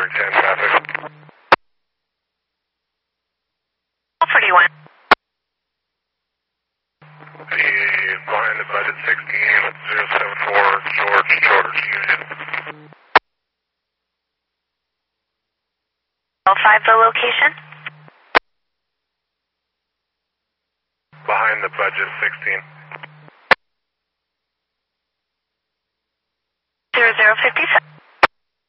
January 10 traffic. For do you want? Behind the budget 16074 George Union. 5 the location? Behind the budget 16. 0057.